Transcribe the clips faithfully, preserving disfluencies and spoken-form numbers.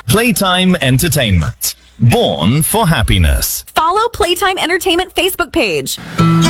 Playtime Entertainment. Born for happiness. Follow Playtime Entertainment Facebook page.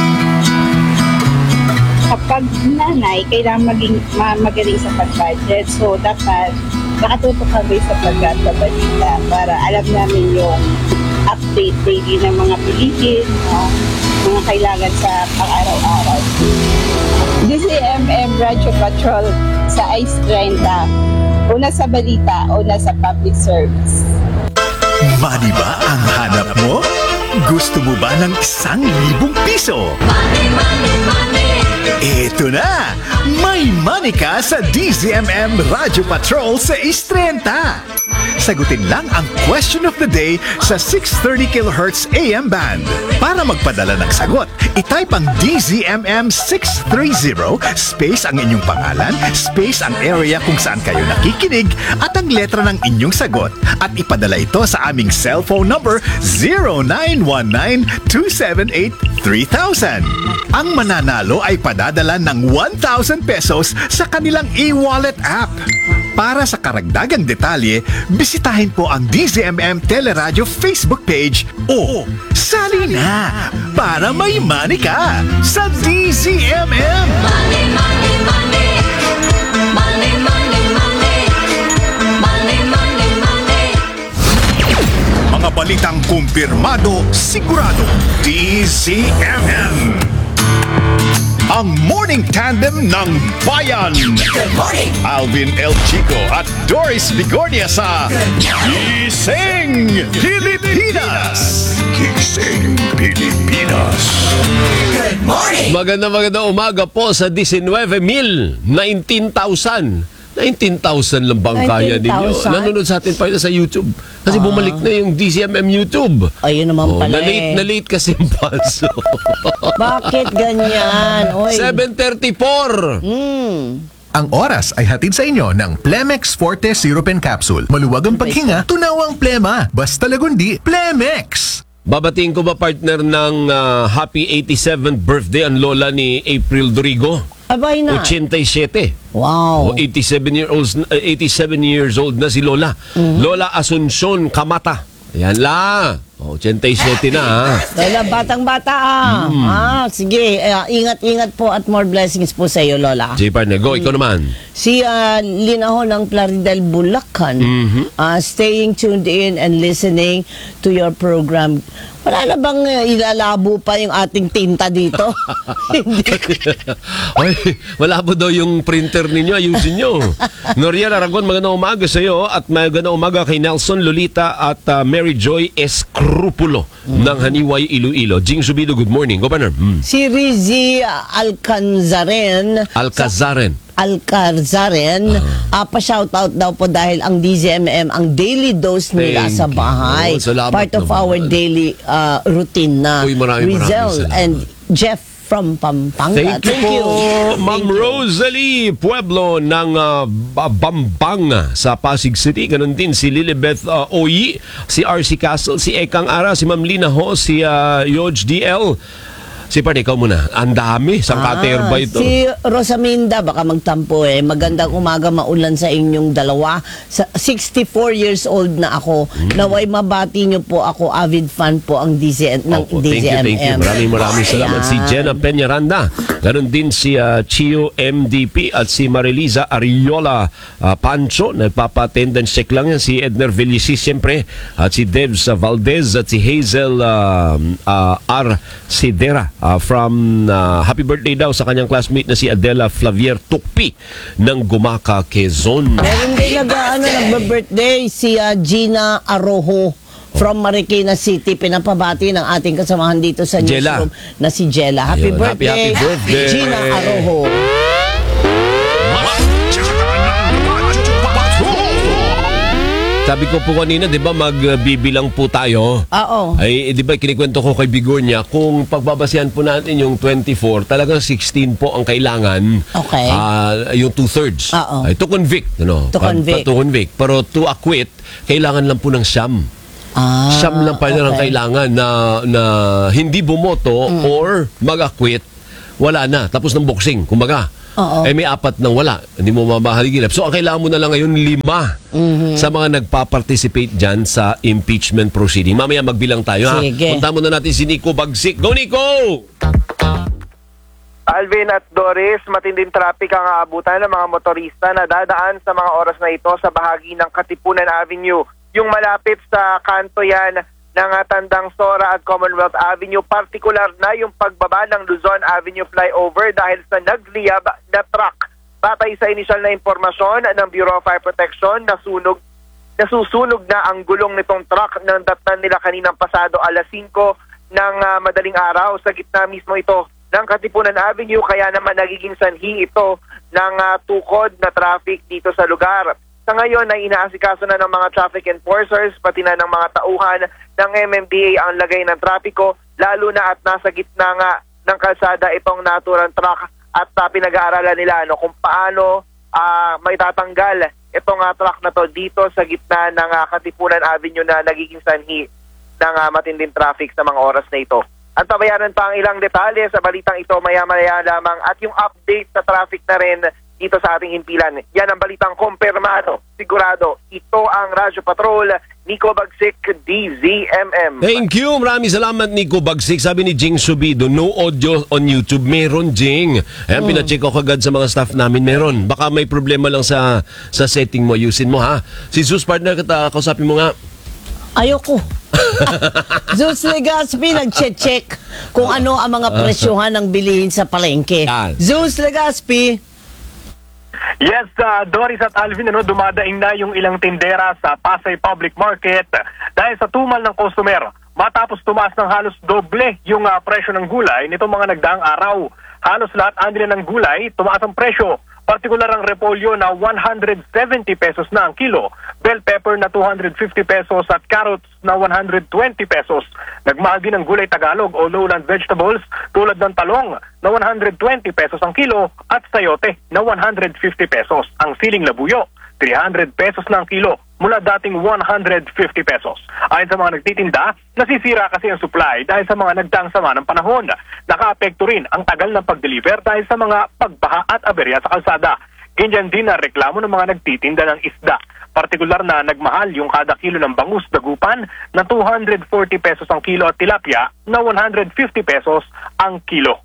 Kapag nanay, kailangan maging ma- magaling sa pag-budget. So, dapat nakatutok kami sa paggat sa balita para alam namin yung update daily ng mga bilihin, uh, mga kailangan sa pang-araw-araw. D C M M Radio Patrol sa Ice thirty. Una sa balita, una sa public service. Money ba ang hanap mo? Gusto mo ba ng isang libong piso? Money, money, money! Eto na! May money ka sa D Z M M Radio Patrol sa Ice thirty. Sagutin lang ang question of the day sa six thirty kilohertz A M band. Para magpadala ng sagot, itype ang D Z M M six thirty, space ang inyong pangalan, space ang area kung saan kayo nakikinig, at ang letra ng inyong sagot. At ipadala ito sa aming cellphone number zero nine one nine two seven eight three thousand. Ang mananalo ay padadala ng one thousand pesos sa kanilang e-wallet app. Para sa karagdagang detalye, bisitahin po ang D Z M M Teleradio Facebook page o sali na para may money ka sa D Z M M. Money, money, money! Money, money, money! Money, money, money! Mga balitang kumpirmado, sigurado, D Z M M. Ang morning tandem ng bayan. Good morning! Alvin El Chico at Doris Bigornia sa Gising Pilipinas. Gising Pilipinas. Good morning! Maganda maganda umaga po sa nineteen mil, nineteen thousand. nineteen thousand lang bang kaya ninyo? nineteen thousand? Nanonood sa atin pa ito sa YouTube. Kasi bumalik na yung D Z M M YouTube. Ayun naman Oh, pala na-late, eh. na-late kasi yung pulso. Bakit ganyan? Oy. seven thirty-four. Hmm. Ang oras ay hatid sa inyo ng Plemex Forte Sirupen Capsule. Maluwag ang paghinga, tunawang plema. Basta lagundi, Plemex! Babatiin ko ba partner ng ah, happy eighty-seventh birthday ang lola ni April Dorigo? Abay na. eighty-seven. Wow. O eighty-seven year olds eighty-seven years old na si Lola. Lola Asuncion Kamata. Yan la. O eighty-seven na ha. Lola, batang-bata ah. Ah, sige. Eh, ingat-ingat po at more blessings po sa iyo, Lola. Sige partner, go. Ikaw naman. Si uh, Linaho ng Plaridel, Bulacan, ah, staying tuned in and listening to your program. Wala na bang uh, ilalabo pa yung ating tinta dito? Hindi. Ay, malabo daw yung printer ninyo. Ayusin nyo. Noriel Aragon, magandang umaga sa iyo. At magandang umaga kay Nelson Lolita at uh, Mary Joy Escrupulo ng Haniway, Iloilo. Jing Subido, good morning. Governor. Mm. Si Rizzy Alcanzaren. Alcazaren. Alcarzaren, uh, pa-shoutout daw po dahil ang D Z M M ang daily dose nila Thank sa bahay. you. Salamat Part of naman. our daily uh, routine na. Uy, maraming maraming Rizal salamat. and Jeff from Pampanga. Thank you po, Ma'am Rosalie Pueblo ng uh, Bambang sa Pasig City. Ganon din si Lilibeth uh, Oyi, si R C Castle, si Ekang Ara, si Ma'am Lina Ho, si uh, Yoj D L. Si Parne, ikaw muna. Ang dami. Saan Ah, kater ba ito? Si Rosaminda, baka magtampo eh. Magandang umaga, maulan sa inyong dalawa. Sa sixty-four years old na ako. Hmm. Naway mabati niyo po ako. Avid fan po ang D Z, ng Opo, D Z M M. thank you, thank you. Maraming maraming salamat. Si Jenna Peñaranda. Ganon din si uh, Chio M D P at si Marilisa Ariola uh, Pancho. Nagpapa-attendance check lang yan. Si Edner Villicis, siyempre. At si Devs uh, Valdez at si Hazel uh, uh, R. Sidera. Uh, from uh, happy birthday daw sa kanyang classmate na si Adela Flavier Tukpi ng Gumaka, Quezon. Meron din nag, ano, nagbe-birthday si uh, Gina Arojo from Marikina City. Pinapabati ng ating kasamahan dito sa Jella. newsroom na si Jella. Happy Ayun, happy, birthday, happy birthday. Gina Arojo. Sabi ko po kanina, di ba, magbibilang po tayo. Oo. Ay, di ba, kinikwento ko kay Bigornia, kung pagbabasihan po natin yung twenty-four, talagang sixteen po ang kailangan. Okay. Ah, yung two-thirds. Oo. Ay, to convict. Ano? To convict. to convict. Pero to acquit, kailangan lang po ng siyam. Ah, Siyam lang pa okay. ang okay. kailangan na, na hindi bumoto or mag-acquit. Wala na. Tapos ng boxing. Kumbaga. Oo. eh may apat nang wala. Hindi mo mamahaligilap. So, ang kailangan mo na lang ngayon, lima sa mga nagpa-participate dyan sa impeachment proceeding. Mamaya magbilang tayo, ha? Sige. Punta muna natin si Nico Bagsik. Go, Nico! Alvin at Doris, matinding traffic ang aabutan ng mga motorista na dadaan sa mga oras na ito sa bahagi ng Katipunan Avenue. Yung malapit sa kanto yan ng uh, Tandang Sora at Commonwealth Avenue, partikular na yung pagbaba ng Luzon Avenue flyover dahil sa nagliyab na truck. Batay sa inisyal na impormasyon ng Bureau of Fire Protection, nasunog, nasusunog na ang gulong nitong truck ng datnan nila kaninang pasado alas singko ng uh, madaling araw. Sa gitna mismo ito ng Katipunan Avenue, kaya naman nagiging sanhi ito ng uh, tukod na traffic dito sa lugar. Sa ngayon ay inaasikaso na ng mga traffic enforcers pati na ng mga tauhan ng M M D A ang lagay ng trapiko, lalo na at nasa gitna nga ng kalsada itong naturang truck at uh, pinag-aaralan nila ano, kung paano uh, may tatanggal itong uh, truck na to dito sa gitna ng uh, Katipunan Avenue na nagiging sanhi ng uh, matinding traffic sa mga oras na ito. Antabayanan pa ang ilang detalye sa balitang ito maya-maya lamang at yung update sa traffic na rin dito sa ating himpilan. Yan ang balitang kumpirmado, sigurado. Ito ang Radyo Patrol, Nico Bagsik, D Z M M. Thank you. Maraming salamat, Nico Bagsik. Sabi ni Jing Subido, no audio on YouTube. Meron, Jing. Ayan, Hmm. pinacheck ko kagad sa mga staff namin. Meron. Baka may problema lang sa sa setting mo. Ayusin mo, ha? Si Zeus partner, kita, kausapin mo nga. Ayoko. Zeus Legaspi nag-check kung ano ang mga presyohan ng bilihin sa palengke. Yan. Zeus Legaspi. Yes, uh, Doris at Alvin, ano, dumadaing na yung ilang tindera sa Pasay Public Market dahil sa tumal ng customer. Matapos tumaas ng halos doble yung uh, presyo ng gulay nitong mga nagdaang araw. Halos lahat andin ng gulay, tumaas ang presyo. Partikular ang repolyo na one hundred seventy pesos na ang kilo, bell pepper na two hundred fifty pesos at carrots na one hundred twenty pesos. Nagmahal din ang gulay Tagalog o lowland vegetables tulad ng talong na one hundred twenty pesos ang kilo at sayote na one hundred fifty pesos. Ang siling labuyo, three hundred pesos na ang kilo mula dating one hundred fifty pesos. Ayon sa mga nagtitinda, nasisira kasi ang supply dahil sa mga nagdaang sama ng panahon. Nakaapekto rin ang tagal ng pag-deliver dahil sa mga pagbaha at aberya sa kalsada. Ganyan din na reklamo ng mga nagtitinda ng isda. Partikular na nagmahal yung kada kilo ng bangus dagupan na two hundred forty pesos ang kilo at tilapia na one hundred fifty pesos ang kilo.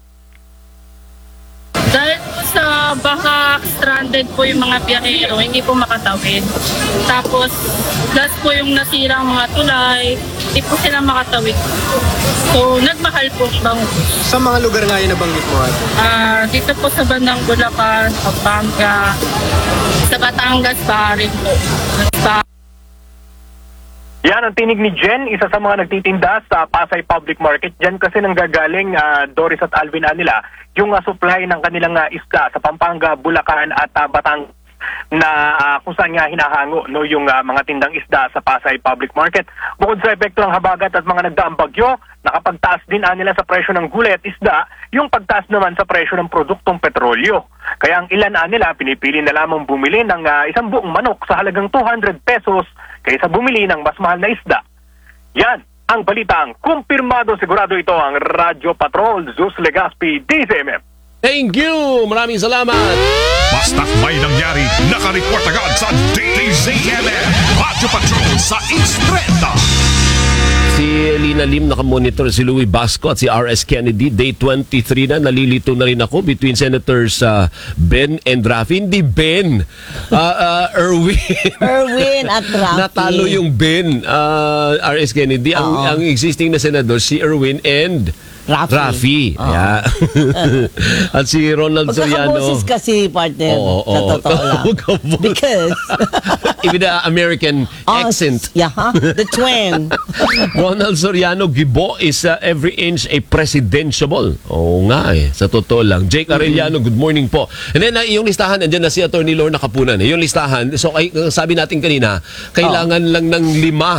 Dahil po sa baka stranded po yung mga biyahero, hindi po makatawid. Tapos, plus po yung nasirang mga tulay, hindi po sila makatawid. So, nagmahal po bangus. Sa mga lugar nga yun nabanggit mo, ate? Ah, dito po sa bandang Bulacan, Pampanga, sa Batangas pa rin po. Sa Yan ang tinig ni Jen, isa sa mga nagtitinda sa Pasay Public Market. Diyan kasi nanggagaling uh, Doris at Alvin nila yung uh, supply ng kanilang uh, isda sa Pampanga, Bulacan at uh, Batangas na uh, kung saan nga hinahango no, yung uh, mga tindang isda sa Pasay Public Market. Bukod sa epekto ng habagat at mga nagdaang bagyo, nakapagtaas din uh, nila sa presyo ng gulay at isda yung pagtaas naman sa presyo ng produktong petrolyo. Kaya ang ilan uh, nila pinipili na lamang bumili ng uh, isang buong manok sa halagang two hundred pesos kaysa bumili ng mas mahal na isda. Yan ang balitang kumpirmado, sigurado ito ang Radyo Patrol, Zeus Legaspi, D Z M M. Thank you! Maraming salamat! Basta't may nangyari, nakareport agad sa D Z M M, Radyo Patrol sa Istreta. Si Lina Lim nakamonitor, si Louie Basco at si R S Kennedy. Day twenty-three na, nalilito na rin ako between Senators uh, Ben and Rafi. Hindi Ben, uh, uh, Erwin. Erwin at Rafi. Natalo yung Ben, uh, R S Kennedy. Ang, Oo. ang existing na senador, si Erwin and Rafi. Rafi. Yeah. At si Ronald Soriano. Magkakaboses kasi, partner. Oo, oo. Sa totoo lang. Magkaboses. Because Even the American Oh, accent. yeah, huh? The twin. Ronald Soriano, Gibo is uh, every inch a presidentiable. Oo nga eh, sa totoo lang. Jake Arellano, good morning po. And then uh, yung listahan, andyan na si Attorney Lorna Kapunan. Eh. Yung listahan, so ay, sabi natin kanina, kailangan lang ng lima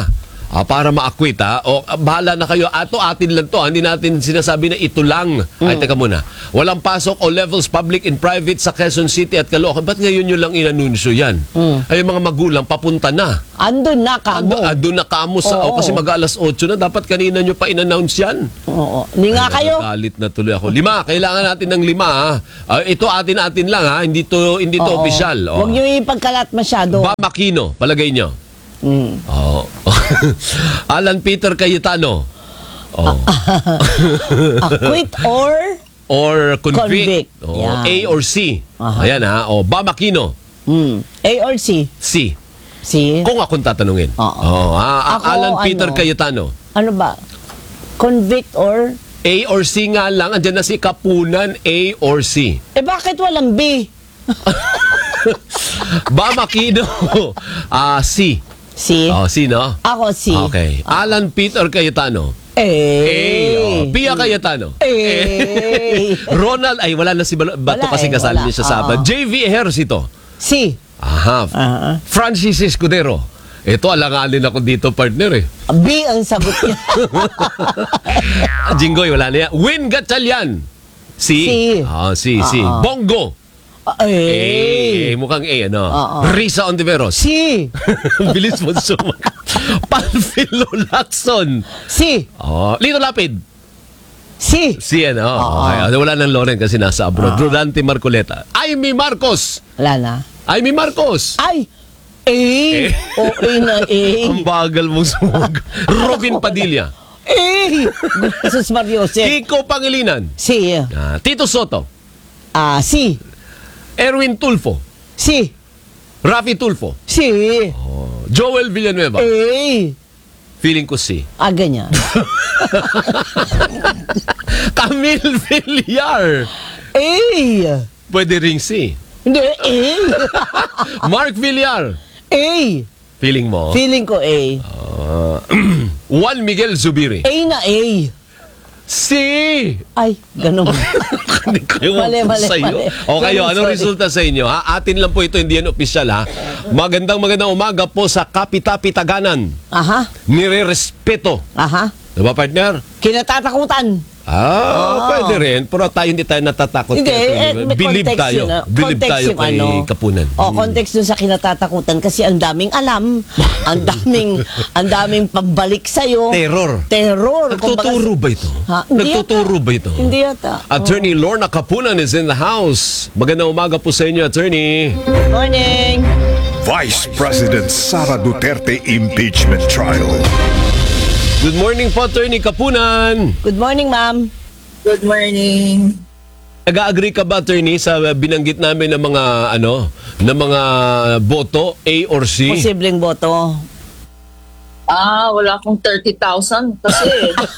ah, para ma-acquit, ha? O ah, bahala na kayo. Ato, atin lang to. Hindi natin sinasabi na ito lang. Ay, teka muna. Walang pasok o levels public and private sa Quezon City at Caloocan. Ba't ngayon nyo lang inanunsyo yan? Ay, yung mga magulang, papunta na. Andun na kamo. Ando, ando na kamo sa, Oo. o kasi mag-alas otso na. Dapat kanina nyo pa in-announce yan. Oo. Hindi nga kayo. Galit na tuloy ako. Lima, kailangan natin ng lima, ha? Ah, ito atin-atin lang, ha? Hindi to, hindi to Oo. opisyal. Oh. Huwag nyo ipagkalat masyado. Ba Makino, palagay nyo. Mm. Oh. Alan Peter Cayetano. Oh. Acquit or Or convict. Convict. Oh. Yan. A or C. Aha. Ayan, ha? O, Ba Makino. mm. A or C? C. C? Kung akong tatanungin. Oo. Oh, ah, Ako, Alan Peter ano? Cayetano. Ano ba? Convict or? A or C nga lang. Andyan na si Kapunan, A or C. Eh bakit walang B? Ba Makino. Ah, C. C? Oh, C, no? Ako C. Okay. Alan Peter Cayetano. A. A. Oh. Pia Cayetano. A. Ronald, ay wala na si Bal- Bato Wala kasi eh, kasali wala. niya sa Sabad. Oo. J V Ejercito. C. Aha. Ah. Francis Escudero. Ito, alanganin ako dito, partner eh. B ang sagot niya. Jinggoy, wala na yan. Win Gatchalian. C. C. Ah, C, C. Oo. Bongo. A. Eh, mukhang A, ano? Oo. Risa Ontiveros. C. Bilis mo sumag. Panfilo Lacson. C. Oh, Lito Lapid. C. Si ano? Oo. Okay. Wala nang Loren kasi nasa abroad. Rodante Marcoleta. Amy Marcos. Wala na. Amy Marcos. Ay. A. O A na A. Ang bagal mong sumag. Robin Padilla. A. Jesus Mariose. Kiko Pangilinan. C. Ah, Tito Soto. Ah, C. Erwin Tulfo. C. Rafi Tulfo. C. Oh, Joel Villanueva. A. Feeling ko si. Ah, ganyan. Camille Villar. A. Pwede ring si. Hindi, A. Mark Villar. A. Feeling mo? Feeling ko A. Uh, Juan Miguel Zubiri. A na A. Si. Ay, ganun. Hindi kayo Mali, mali, sa'yo. mali. O kayo, Sorry, anong sorry. resulta sa inyo? Ha? Atin lang po ito, hindi yan opisyal ha. Magandang magandang umaga po sa Kapita-Pitaganan. Aha. Nire-respeto. Aha. Diba, partner? Kinatatakutan. Ah, pwede rin. Pero tayo hindi tayo natatakot. Hindi, kaya, eh, may believe context tayo. yun, ah. Believe Context tayo yung kay ano. Kapunan. O, context dun sa kinatatakutan kasi ang daming alam, ang daming, ang daming pambalik sa'yo. Terror. Terror. Nagtuturo ba ito? Ha? Hindi Nagtuturo ba ito? Hindi yata. Attorney Lorna Kapunan is in the house. Magandang umaga po sa inyo, attorney. Good morning. Vice President Sara Duterte impeachment trial. Good morning po, attorney Kapunan. Good morning, ma'am. Good morning. Nag-agree ka ba, attorney, sa binanggit namin ng mga ano, ng mga boto A or C? Posibleng boto. Ah, wala akong thirty thousand kasi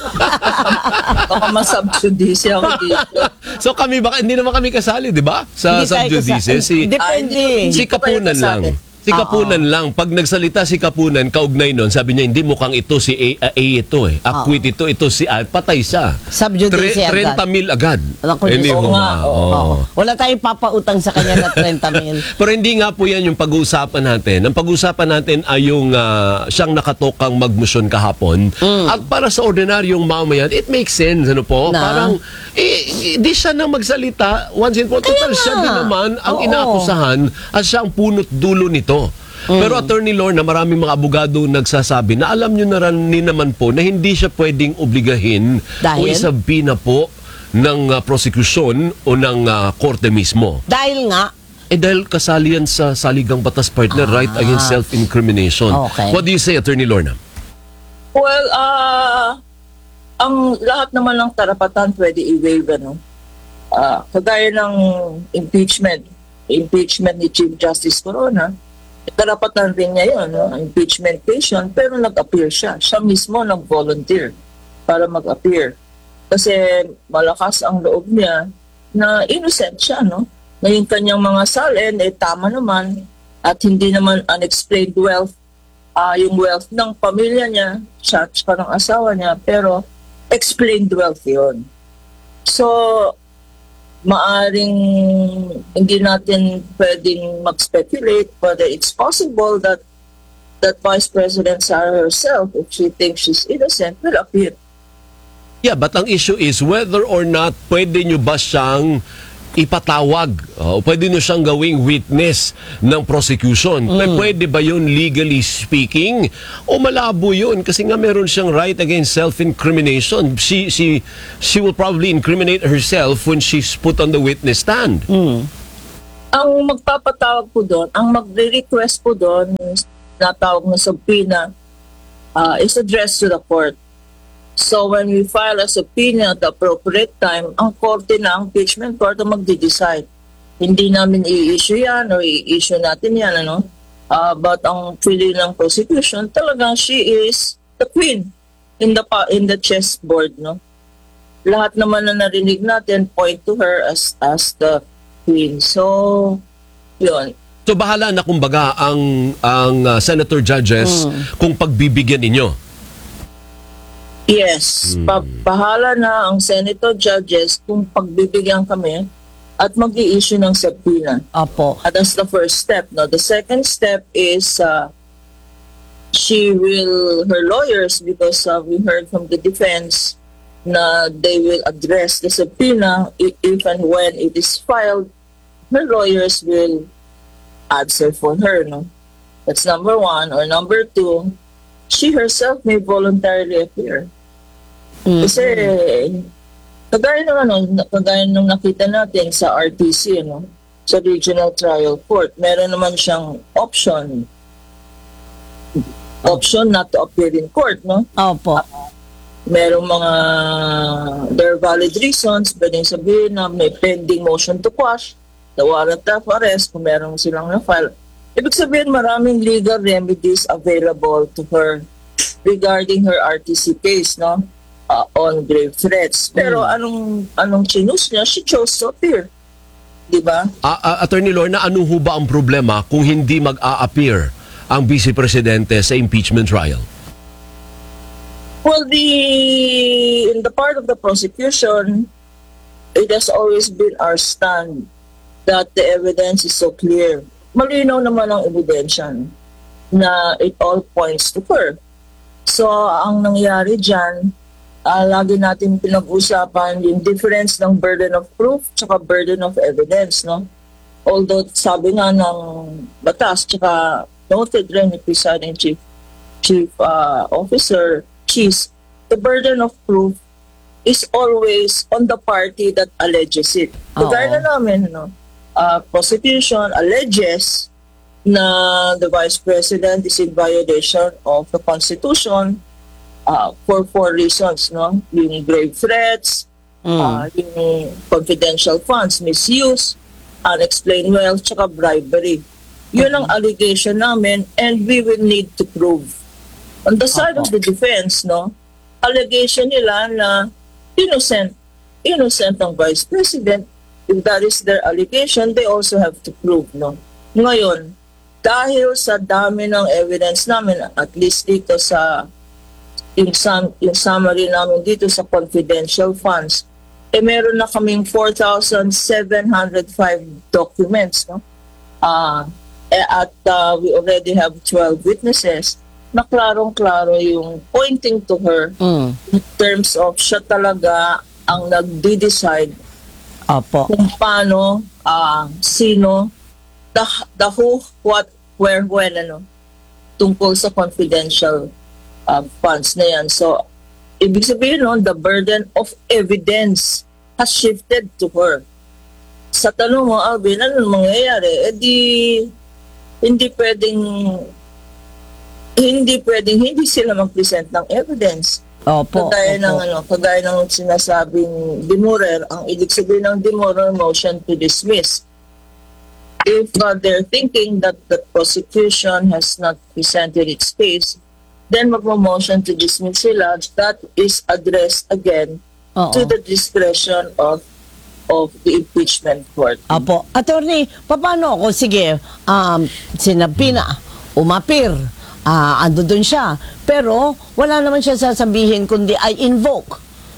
baka masubjudice ako dito. So kami baka hindi naman kami kasali, 'di ba? Sa Hindi tayo subjudice kasali. si Depende. Ah, hindi- si hindi ko pa Kapunan yun lang. kasali. Si Kapunan lang. Pag nagsalita si Kapunan, kaugnay nun, sabi niya, hindi mukhang ito si A, A ito eh. Acquit ito, ito si A. Patay siya. Subjudice agad. thirty mil agad. Alam ko, Hindi oo mo nga, nga. oo. oo. Wala tayong papautang sa kanya na thirty mil. Pero hindi nga po yan yung pag-uusapan natin. Ang pag-uusapan natin ay yung ah, siyang nakatokang magmusyon kahapon. At para sa ordinaryong mamayan, it makes sense. Ano po? Na? Parang, eh, di siya nang magsalita. Once in for total, siya din naman ang Oo. inaakusahan at siya ang punot dulo nito. Pero Attorney Lorna, maraming mga abogado nagsasabi na alam nyo na rin naman po na hindi siya pwedeng obligahin o Dahil? isabi na po ng ah, prosekusyon o ng ah, korte mismo. Dahil nga, Eh dahil kasali yan sa saligang batas, partner, right against self-incrimination. Okay. What do you say, Attorney Lorna? Well, ah ang lahat naman ng karapatan pwede i-waive, ano? Ah, kagaya ng impeachment, impeachment ni Chief Justice Corona, karapatan rin niya yun, no? Impeachment petition, pero nag-appear siya. Siya mismo nag-volunteer para mag-appear. Kasi malakas ang loob niya na innocent siya, no? Na yung kanyang mga salin, eh tama naman, at hindi naman unexplained wealth, ah yung wealth ng pamilya niya, siya at saka ng asawa niya, pero explained wealth yun. So, maaring hindi natin pwedeng mag-speculate whether it's possible that that Vice President Sara herself, if she thinks she's innocent, will appear. Yeah, but ang issue is whether or not pwede nyo ba siyang ipatawag o pwede nyo siyang gawing witness ng prosecution. Mm. Pwede ba yun legally speaking? O malabo yun? Kasi nga meron siyang right against self-incrimination. She, she, she will probably incriminate herself when she's put on the witness stand. Mm. Ang magpapatawag po doon, ang magre-request po doon, natawag na subpoena, uh, is addressed to the court. So when we file a subpoena at the appropriate time, ang korte na, ang impeachment court ang magde-decide. Hindi namin i-issue yan o i-issue natin yan, ano? Uh, but ang pili ng prosecution, talagang she is the queen in the pa- in the chessboard, no? Lahat naman na narinig natin point to her as as the queen. So, yun. So bahala na kumbaga ang ang uh, senator judges Mm. kung pagbibigyan ninyo. Yes, Hmm. pa- bahala na ang senator judges kung pagbibigyan kami at mag-i-issue ng subpoena. Apo. At that's the first step. No? The second step is uh, she will, her lawyers, because uh, we heard from the defense na they will address the subpoena i- if and when it is filed, her lawyers will answer for her. No? That's number one. Or number two, she herself may voluntarily appear. Mm. Kasi, kagaya ng ano, na- kagaya nung nakita natin sa R T C, ano, sa Regional Trial Court, meron naman siyang option. Option not to appear in court, no? Opo. Merong mga, there are valid reasons, pwedeng sabihin na may pending motion to quash, the warrant of arrest, kung meron silang na-file. Ibig sabihin, maraming legal remedies available to her regarding her R T C case, no? Uh, on grave threats. Pero anong anong chinus niya? She chose to appear. Di ba? Ah, ah, Attorney Lorna, ano ho ba ang problema kung hindi mag-a-appear ang Vice Presidente sa impeachment trial? Well, the in the part of the prosecution, it has always been our stand that the evidence is so clear. Malinaw naman ang ebidensya na it all points to her. So, ang nangyari dyan, uh, lagi natin pinag-usapan yung difference ng burden of proof tsaka burden of evidence, no? Although, sabi nga ng batas, tsaka noted rin ni Presiding Chief, Chief uh, Officer Cheese, the burden of proof is always on the party that alleges it. Kagaya na namin, no? Uh, prosecution alleges na the Vice President is in violation of the Constitution uh, for four reasons, no? Yung grave threats, Mm. uh, yung confidential funds, misuse, unexplained wealth, tsaka bribery. Yun ang allegation namin and we will need to prove. On the side of the defense, no? Allegation nila na innocent, innocent ang Vice President. If that is their allegation, they also have to prove, no? Ngayon, dahil sa dami ng evidence namin, at least dito sa yung, sum, yung summary namin dito sa confidential funds, eh meron na kaming four thousand seven hundred five documents, no? Uh, eh, at uh, we already have twelve witnesses na klarong-klaro yung pointing to her Mm. in terms of siya talaga ang nagde-decide Opo. kung paano, ah, sino, the, the who, what, where, when, ano, tungkol sa confidential uh, funds na yan. So, ibig sabihin nun, the burden of evidence has shifted to her. Sa tanong mo, Alvin, ano mangyayari? Eh di, hindi pwedeng, hindi pwedeng, hindi sila mag-present ng evidence. Opo. Kagaya ng opo. ano, kagaya ng sinasabing demurrer, ang ibig sabihin ng demurrer, motion to dismiss. If uh, they're thinking that the prosecution has not presented its case, then magmo-motion to dismiss sila. That is addressed again Oo. to the discretion of of the impeachment court. Apo. Attorney, paano ako? Sige, um, sinabi na, umapir, ah, ando dun siya. Pero, wala naman siya sasabihin kundi I invoke.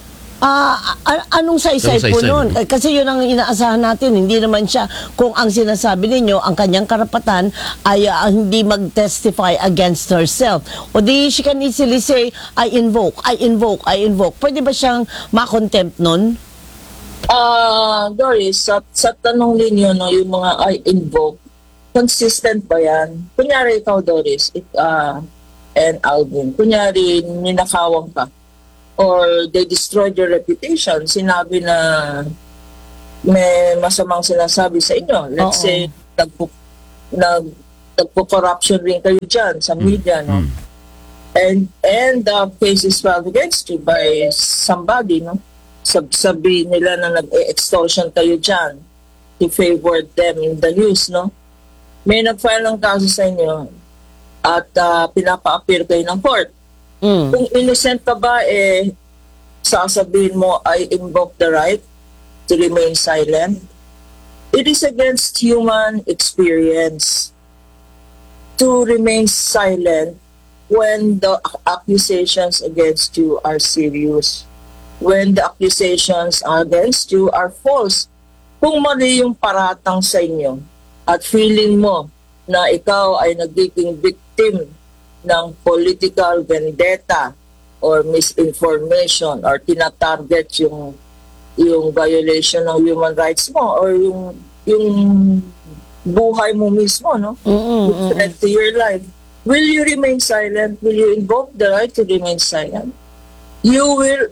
Ah, a- anong saysay Anong po saysay? nun? Eh, Kasi yun ang inaasahan natin. Hindi naman siya, kung ang sinasabi ninyo, ang kanyang karapatan ay ah, hindi mag-testify against herself. O di, she can easily say, I invoke, I invoke, I invoke. Pwede ba siyang makontempt nun? Ah, Doris, sa, sa tanong ninyo, no, yung mga I invoke, consistent ba yan? Kunyari ikaw, Doris, it, ah, and Alvin, kunyari ninakawang ka, or they destroyed your reputation, sinabi na may masamang sinasabi sa inyo. Let's Oo. say, nagpo, nag, nagpo-corruption rin kayo dyan sa media, no? And, and the case is filed against you by somebody, no? Sab sabi nila na nag-extortion kayo dyan to favor them in the news, no? May nag-file ng kaso sa inyo at uh, pinapa-appear kayo ng court. Mm. Kung innocent ka ba, eh, sasabihin mo, I invoke the right to remain silent. It is against human experience to remain silent when the accusations against you are serious. When the accusations against you are false. Kung mali yung paratang sa inyo at feeling mo na ikaw ay nagiging victim ng political vendetta or misinformation or tinatarget yung yung violation ng human rights mo or yung yung buhay mo mismo, no? Mm-mm, Threat to your life. Will you remain silent? Will you invoke the right to remain silent? You will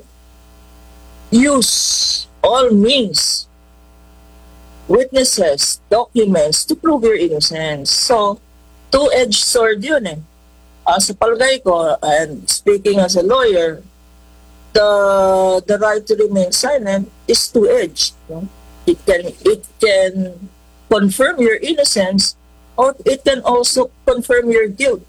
use all means, witnesses, documents to prove your innocence. So, two-edged sword yun eh. Uh, sa palagay ko, and speaking as a lawyer, the the right to remain silent is two-edged. No? It can it can confirm your innocence, or it can also confirm your guilt.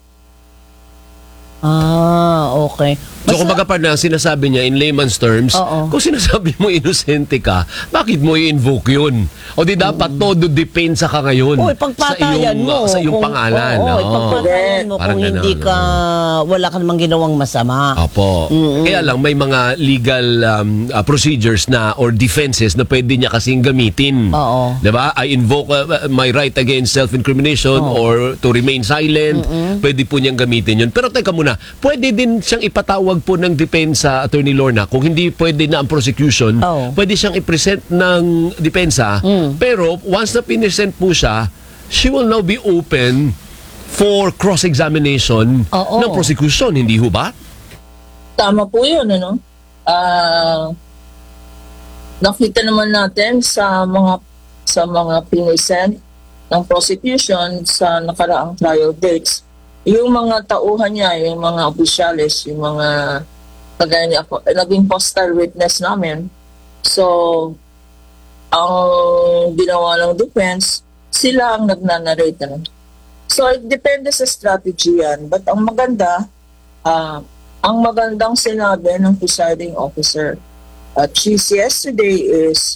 Ah, okay. So kumbaga pa na sinasabi niya in layman's terms, Oo. kung sinasabi mo inosente ka, bakit mo i-invoke yun? O di dapat todo depensa ka ngayon Uy, sa pagpatayan iyong, mo. sa iyong kung- pangalan. Oo, Oo. ipagpatayan mo Parang kung hindi ganun, ka, wala ka namang ginawang masama. Opo. Mm-mm. Kaya lang may mga legal um, uh, procedures na or defenses na pwede niya kasing gamitin. Oo. 'Di ba? I invoke uh, my right against self-incrimination or to remain silent. Pwede po niyang gamitin 'yun. Pero teka muna, pwede din siyang ipatawag po ng depensa, Attorney Lorna, kung hindi pwede na ang prosecution, Oo. pwede siyang i-present ng depensa. Mm. Pero once na pinesent po siya, she will now be open for cross-examination Oo. ng prosecution, hindi ho ba? Tama po yun, ano? Ah, nakita naman natin sa mga sa mga pinisent ng prosecution sa nakaraang trial dates, yung mga tauhan niya, yung mga opisyalis, yung mga kagaya ni ako, eh, naging postal witness namin. So, ang ginawa ng defense, sila ang nagnanarrate. Ano? So, it depende sa strategy yan. But ang maganda, ah, ang magandang sinabi ng presiding officer at she's yesterday is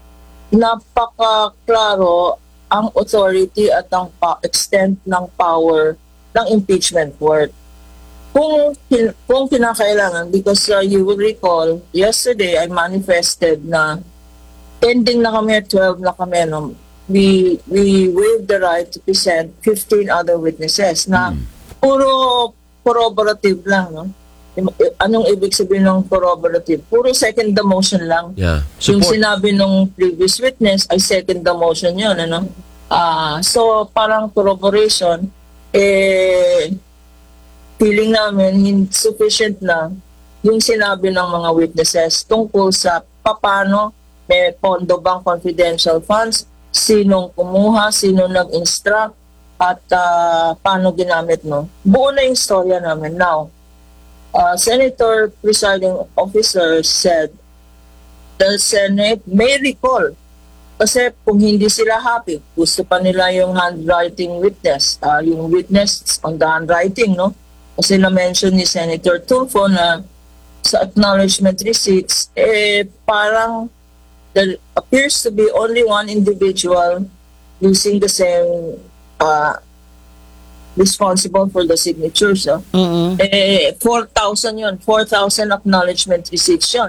napaka-klaro ang authority at ang pa- extent ng power ng impeachment court. Kung, kin- kung kinakailangan, because uh, you will recall, yesterday I manifested na ending na kami at twelve na kami, no? we, we waived the right to present fifteen other witnesses na puro corroborative lang. No? Anong ibig sabihin ng corroborative? Puro second the motion lang. Yeah. Yung Support. sinabi ng previous witness ay second the motion yun. Ano? Ah, so parang corroboration, eh, feeling namin insufficient na yung sinabi ng mga witnesses tungkol sa paano may pondo bang confidential funds, sinong kumuha, sino nag-instruct, at uh, paano ginamit, no? Buo na yung storya namin. Now, uh, Senator Presiding Officer said the Senate may recall kasi kung hindi sila happy, gusto pa nila yung handwriting witness, uh, yung witness on the handwriting, no? Kasi na-mention ni Senator Tulfo na sa acknowledgement receipts, eh parang there appears to be only one individual using the same uh, responsible for the signatures. Oh. Mm-mm. Eh, four thousand yun. four thousand acknowledgement receipts yun.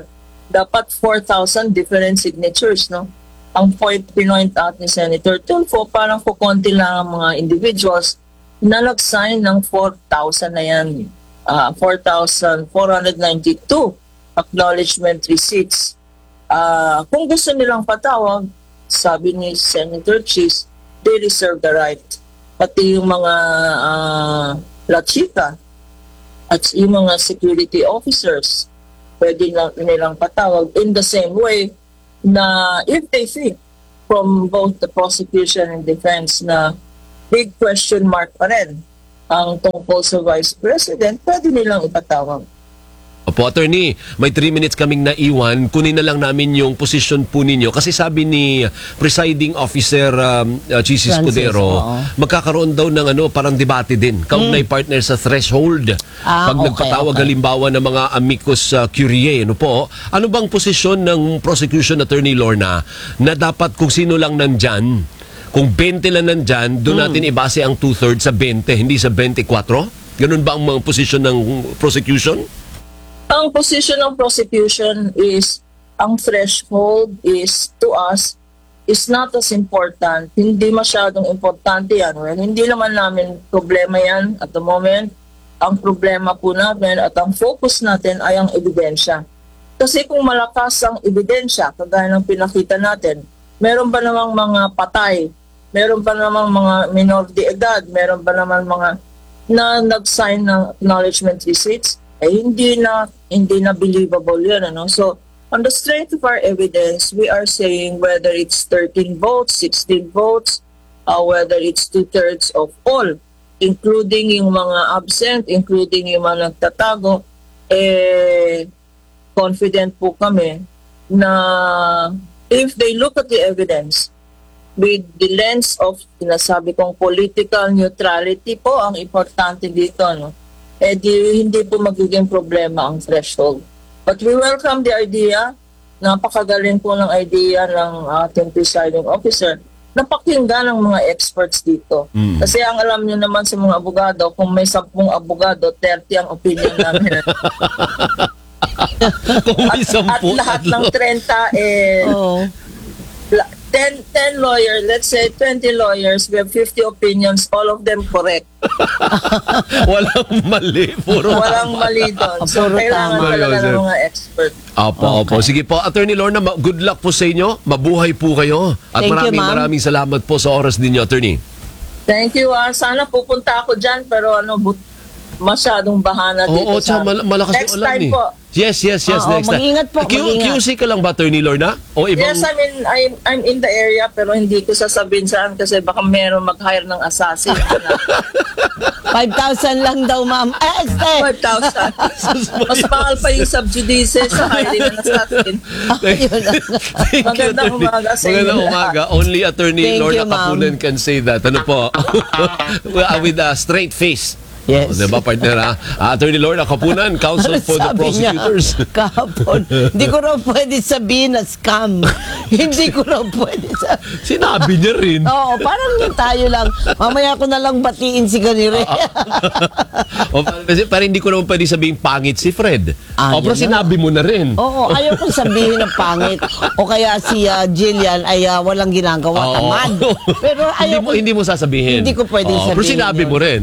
dapat four thousand different signatures, no? Ang point pinoint out ni Senator Tulfo, parang kukonti lang ang mga individuals na nag-sign ng four thousand na yan. Uh, four thousand four hundred ninety-two acknowledgement receipts. Uh, kung gusto nilang patawag, sabi ni Senator Cheese, they reserve the right. Pati yung mga uh, La Chica at yung mga security officers, pwede na, nilang patawag in the same way na if they think from both the prosecution and defense na big question mark pa rin ang tungkol sa Vice President, pwede nilang ipatawag. Opo, attorney, may three minutes kaming naiwan. Kunin na lang namin yung position po ninyo. Kasi sabi ni Presiding Officer um, uh, Chis Escudero, oo. magkakaroon daw ng ano, parang debate din. Kaugnay Hmm. partner sa threshold. Ah, Pag okay, nagpatawag okay. halimbawa ng mga amicus uh, curiae, ano po, ano bang posisyon ng prosecution attorney Lorna na dapat kung sino lang nandyan, kung twenty lang nandyan, doon Hmm. natin ibase ang two-thirds sa twenty, hindi sa twenty-four? Ganun ba ang mga posisyon ng prosecution? Ang position ng prosecution is, ang threshold is, to us, is not as important. Hindi masyadong importante yan. Well, hindi naman namin problema yan at the moment. Ang problema po namin at ang focus natin ay ang ebidensya. Kasi kung malakas ang ebidensya, kagaya ng pinakita natin, meron ba namang mga patay, meron ba namang mga minor de edad, meron ba naman mga na nag-sign ng acknowledgement receipts, eh hindi na hindi na believable yun, ano? So on the strength of our evidence, we are saying whether it's thirteen votes, sixteen votes, uh, whether it's two-thirds of all, including yung mga absent, including yung mga nagtatago, eh confident po kami na if they look at the evidence with the lens of sinasabi kong political neutrality po ang importante dito, no? Eh di, hindi po magiging problema ang threshold. But we welcome the idea, napakagaling po ng idea ng ating presiding officer, na pakinggan ng mga experts dito. Mm. Kasi ang alam niyo naman sa mga abogado, kung may sampung abogado, thirty ang opinion namin. at, at lahat ng thirty, eh, Oh. la- ten, ten lawyers, let's say twenty lawyers, we have fifty opinions, all of them correct. Walang mali. Puro Walang mali doon. So, Puro kailangan tama. talaga Sir. ng mga expert. Opo, opo. Sige po, Attorney Lorna, ma- good luck po sa inyo. Mabuhay po kayo. At Thank you, maraming ma'am. maraming salamat po sa oras ninyo, Attorney. Thank you. Ah. Sana pupunta ako dyan, pero ano, but, masyadong bahana dito. Oo, tsaka sa mal- malakas Next yung alam time eh. po. Yes, yes, yes. Oo, next time. mag-ingat po, Q- mag-ingat. Q C ka lang ba, Attorney Lorna? O ibang... Yes, I mean, I'm, I'm in the area, pero hindi ko sasabihin saan kasi baka meron mag-hire ng assassin. five thousand lang daw, ma'am. Eh, este! five thousand. Mas mahal pa yung subjudice sa hiring ng assassin. Magandang umaga sa inyo. Magandang umaga. Only Attorney Thank Lorna you, ma'am. Kapunan can say that. Ano po? With a straight face. Yes. O, diba, partner, ha? Uh, Attorney Lorna Kapunan, Counsel for the Sabi niya, Prosecutors. kahapon, hindi ko raw pwede sabihin na scam. Hindi ko raw pwede sabihin. Sinabi niya rin. Oo, parang tayo lang. Mamaya ko na lang batiin si Ganire. o, kasi parang hindi ko naman pwede sabihin pangit si Fred. Ah, o, pero yun na. sinabi mo na rin. Oo, ayaw kong sabihin na pangit. O kaya si uh, Jillian ay uh, walang ginagawa, Oo. tamad. Pero hindi ayaw mo, ko, hindi mo sasabihin. Hindi ko pwedeng Oo, sabihin Pero sinabi yun. mo rin.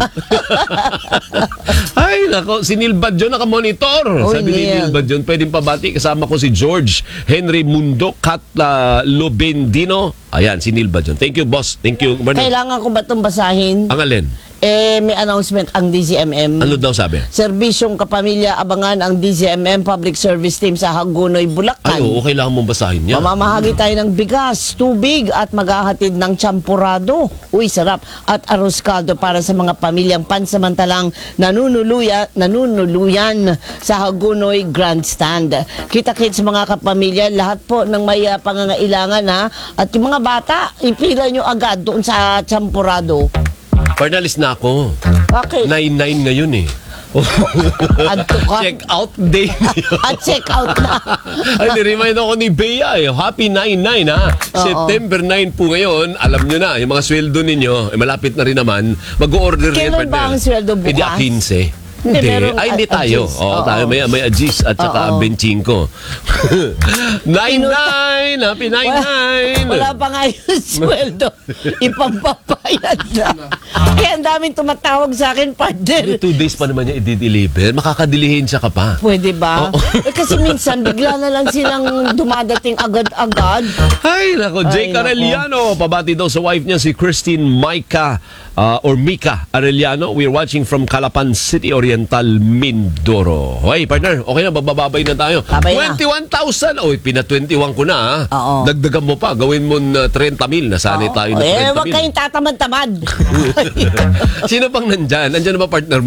Ay, nako, si Neil Badjon naka-monitor. Oy, Sabi ni Neil. Neil Badjon, pwedeng pabati. Kasama ko si George Henry Mundo Kat uh, Lobendino. Ayan, si Neil Badjon. Thank you, boss. Thank you. Morning. Kailangan ko ba itong basahin? Ang alin? Eh, may announcement ang D Z M M. Ano daw sabi? Serbisyong kapamilya, abangan ang D Z M M Public Service Team sa Hagunoy, Bulacan. Ay, oo, kailangan mong basahin yan. Mamamahagi tayo ng bigas, tubig at maghahatid ng champurado. Uy, sarap. At arroz caldo para sa mga pamilyang pansamantalang nanunuluya, nanunuluyan sa Hagunoy Grandstand. Kita-kits mga kapamilya, lahat po ng may uh, pangangailangan ha. At yung mga bata, ipila nyo agad doon sa champurado. Parnalis na ako. Bakit? nine nine ngayon eh. Adto ka. Check out day. At check out na. Ay, niremind ako ni Bea eh. Happy nine nine ha. Oo. September nine po ngayon. Alam nyo na, yung mga sweldo ninyo, eh, malapit na rin naman. Mag-order rin. Kailan ba ang sweldo bukas? Pwede a fifteen. Hindi. merong Ay, hindi a- tayo. Ajis. Oo, Oo. tayo may, may Ajis at saka Oo. Benchingko. Nine-nine! Happy nine-nine! Wala pa nga yung sweldo. Ipampapayad na. Kaya ang daming tumatawag sa akin, partner. Two days pa naman niya i-deliver. Makakadilihin siya ka pa. Pwede ba? Eh, kasi minsan, bigla na lang silang dumadating agad-agad. Ay, nako. Jake Ay, nako. Arellano. Pabati daw sa wife niya si Christine Maika uh, or Mika Arellano. We're watching from Calapan City Oriental, Mindoro. Hoy, partner. Okay na, bababay na tayo. Babay na. twenty-one thousand. Oy, pina-twenty-one ko na. Ha? Oo. Dagdagan mo pa. Gawin mo na thirty mil. Nasanay tayo na Eh, thirty wag mil. kayong tatamad-tamad. Sino pang nandyan? Nandyan na ba partner